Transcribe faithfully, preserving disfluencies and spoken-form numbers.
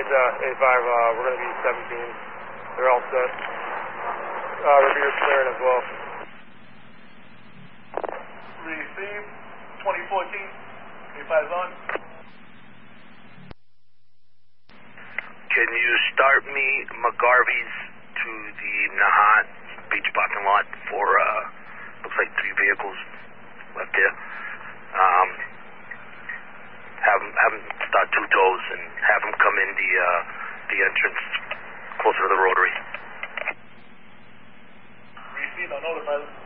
It's uh, A five, uh, we're going to be seventeen. They're all set. Uh, Revere's clearing as well. Receive, twenty fourteen, A five's on. Can you start me McGarvey's to the Nahat Beach parking lot for, uh, looks like three vehicles left there. Um, have them, have them start two tows and have them come in the, uh, the entrance closer to the rotary. Receive, I'll notify them.